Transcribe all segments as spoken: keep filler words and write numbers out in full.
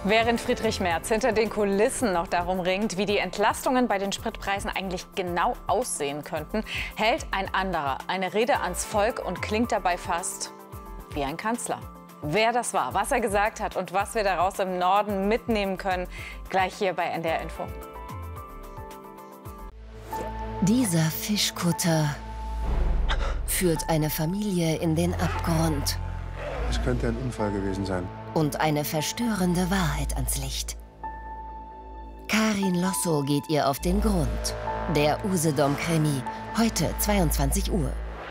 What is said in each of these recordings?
Während Friedrich Merz hinter den Kulissen noch darum ringt, wie die Entlastungen bei den Spritpreisen eigentlich genau aussehen könnten, hält ein anderer eine Rede ans Volk und klingt dabei fast wie ein Kanzler. Wer das war, was er gesagt hat und was wir daraus im Norden mitnehmen können, gleich hier bei N D R Info. Dieser Fischkutter führt eine Familie in den Abgrund. Es könnte ein Unfall gewesen sein. Und eine verstörende Wahrheit ans Licht. Karin Losso geht ihr auf den Grund. Der Usedom-Krimi, heute zweiundzwanzig Uhr.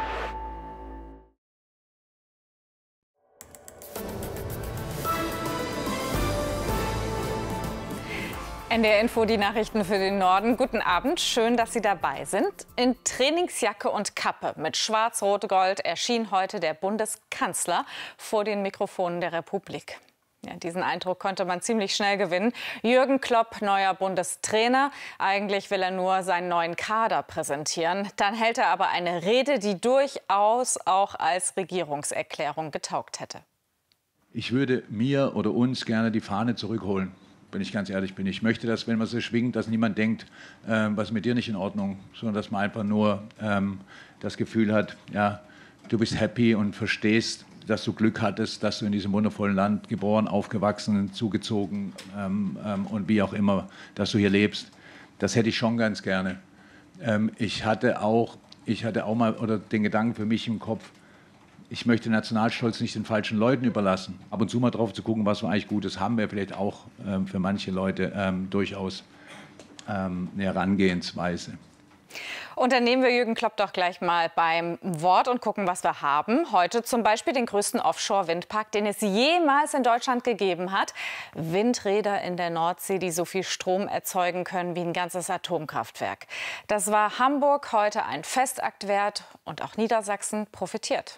N D R Info, die Nachrichten für den Norden. Guten Abend, schön, dass Sie dabei sind. In Trainingsjacke und Kappe mit Schwarz-Rot-Gold erschien heute der Bundeskanzler vor den Mikrofonen der Republik. Ja, diesen Eindruck konnte man ziemlich schnell gewinnen. Jürgen Klopp, neuer Bundestrainer. Eigentlich will er nur seinen neuen Kader präsentieren. Dann hält er aber eine Rede, die durchaus auch als Regierungserklärung getaugt hätte. Ich würde mir oder uns gerne die Fahne zurückholen. Wenn ich ganz ehrlich bin. Ich möchte, dass, wenn man sie schwingt, dass niemand denkt, äh, was ist mit dir nicht in Ordnung, sondern dass man einfach nur ähm, das Gefühl hat, ja, du bist happy und verstehst, dass du Glück hattest, dass du in diesem wundervollen Land geboren, aufgewachsen, zugezogen ähm, ähm, und wie auch immer, dass du hier lebst. Das hätte ich schon ganz gerne. Ähm, ich hatte auch, ich hatte auch mal oder den Gedanken für mich im Kopf, ich möchte Nationalstolz nicht den falschen Leuten überlassen. Ab und zu mal drauf zu gucken, was wir eigentlich Gutes haben, wäre vielleicht auch ähm, für manche Leute ähm, durchaus ähm, eine Herangehensweise. Und dann nehmen wir Jürgen Klopp doch gleich mal beim Wort und gucken, was wir haben. Heute zum Beispiel den größten Offshore-Windpark, den es jemals in Deutschland gegeben hat. Windräder in der Nordsee, die so viel Strom erzeugen können wie ein ganzes Atomkraftwerk. Das war Hamburg heute ein Festaktwert und auch Niedersachsen profitiert.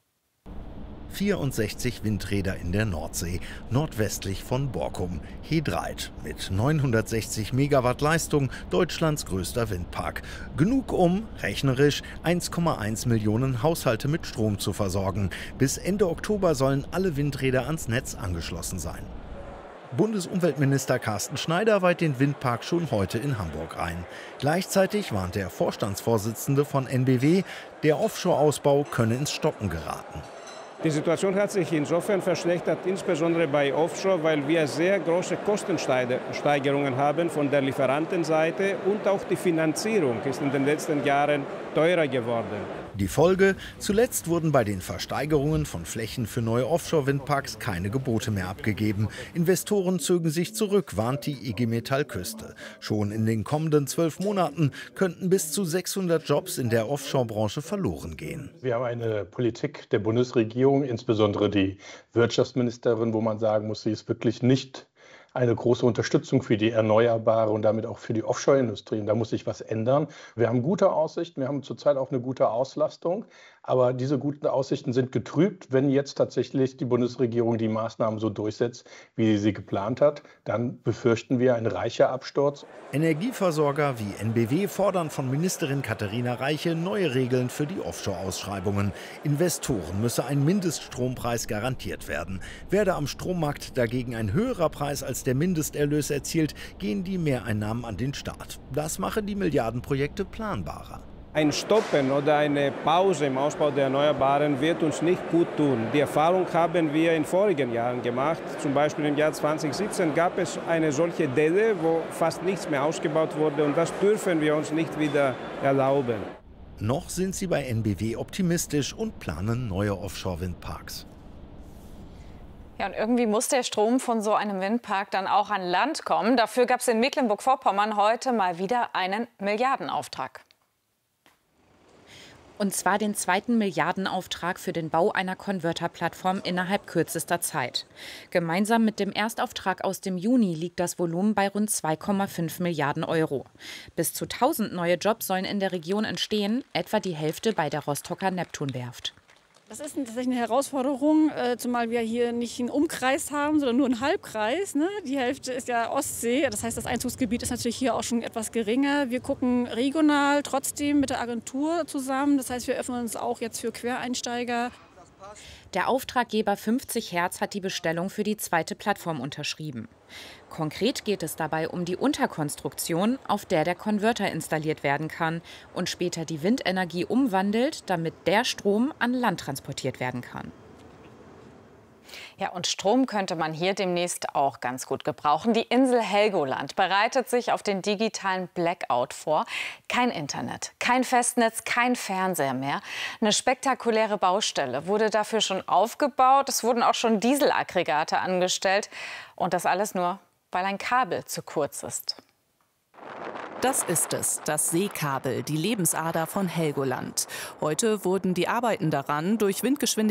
vierundsechzig Windräder in der Nordsee, nordwestlich von Borkum. He-Dreit mit neunhundertsechzig Megawatt Leistung, Deutschlands größter Windpark. Genug, um, rechnerisch, eins Komma eins Millionen Haushalte mit Strom zu versorgen. Bis Ende Oktober sollen alle Windräder ans Netz angeschlossen sein. Bundesumweltminister Carsten Schneider weiht den Windpark schon heute in Hamburg ein. Gleichzeitig warnt der Vorstandsvorsitzende von N B W, der Offshore-Ausbau könne ins Stocken geraten. Die Situation hat sich insofern verschlechtert, insbesondere bei Offshore, weil wir sehr große Kostensteigerungen haben von der Lieferantenseite und auch die Finanzierung ist in den letzten Jahren teurer geworden. Die Folge: Zuletzt wurden bei den Versteigerungen von Flächen für neue Offshore-Windparks keine Gebote mehr abgegeben. Investoren zögen sich zurück, warnt die I G Metall Küste. Schon in den kommenden zwölf Monaten könnten bis zu sechshundert Jobs in der Offshore-Branche verloren gehen. Wir haben eine Politik der Bundesregierung, insbesondere die Wirtschaftsministerin, wo man sagen muss, sie ist wirklich nicht eine große Unterstützung für die Erneuerbare und damit auch für die Offshore-Industrie. Und da muss sich was ändern. Wir haben gute Aussichten, wir haben zurzeit auch eine gute Auslastung. Aber diese guten Aussichten sind getrübt, wenn jetzt tatsächlich die Bundesregierung die Maßnahmen so durchsetzt, wie sie sie geplant hat. Dann befürchten wir einen reicher Absturz. Energieversorger wie N B W fordern von Ministerin Katharina Reiche neue Regeln für die Offshore-Ausschreibungen. Investoren müsse ein Mindeststrompreis garantiert werden. Werde am Strommarkt dagegen ein höherer Preis als der Mindesterlös erzielt, gehen die Mehreinnahmen an den Staat. Das mache die Milliardenprojekte planbarer. Ein Stoppen oder eine Pause im Ausbau der Erneuerbaren wird uns nicht gut tun. Die Erfahrung haben wir in vorigen Jahren gemacht. Zum Beispiel im Jahr zweitausendsiebzehn gab es eine solche Delle, wo fast nichts mehr ausgebaut wurde. Und das dürfen wir uns nicht wieder erlauben. Noch sind sie bei N B W optimistisch und planen neue Offshore-Windparks. Ja, und irgendwie muss der Strom von so einem Windpark dann auch an Land kommen. Dafür gab es in Mecklenburg-Vorpommern heute mal wieder einen Milliardenauftrag. Und zwar den zweiten Milliardenauftrag für den Bau einer Konverterplattform innerhalb kürzester Zeit. Gemeinsam mit dem Erstauftrag aus dem Juni liegt das Volumen bei rund zwei Komma fünf Milliarden Euro. Bis zu tausend neue Jobs sollen in der Region entstehen, etwa die Hälfte bei der Rostocker Neptunwerft. Das ist tatsächlich eine Herausforderung, zumal wir hier nicht einen Umkreis haben, sondern nur einen Halbkreis. Ne? Die Hälfte ist ja Ostsee, das heißt, das Einzugsgebiet ist natürlich hier auch schon etwas geringer. Wir gucken regional trotzdem mit der Agentur zusammen, das heißt, wir öffnen uns auch jetzt für Quereinsteiger. Der Auftraggeber fünfzig Hertz hat die Bestellung für die zweite Plattform unterschrieben. Konkret geht es dabei um die Unterkonstruktion, auf der der Konverter installiert werden kann und später die Windenergie umwandelt, damit der Strom an Land transportiert werden kann. Ja, und Strom könnte man hier demnächst auch ganz gut gebrauchen. Die Insel Helgoland bereitet sich auf den digitalen Blackout vor. Kein Internet, kein Festnetz, kein Fernseher mehr. Eine spektakuläre Baustelle wurde dafür schon aufgebaut. Es wurden auch schon Dieselaggregate angestellt. Und das alles nur, weil ein Kabel zu kurz ist. Das ist es, das Seekabel, die Lebensader von Helgoland. Heute wurden die Arbeiten daran durch Windgeschwindigkeit